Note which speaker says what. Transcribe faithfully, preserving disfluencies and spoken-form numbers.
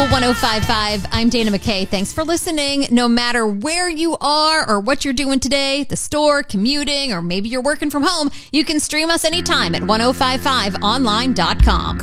Speaker 1: Cool one oh five five. I'm Dana McKay. Thanks for listening. No matter where you are or what you're doing today, the store, commuting, or maybe you're working from home, you can stream us anytime at ten fifty-five online dot com.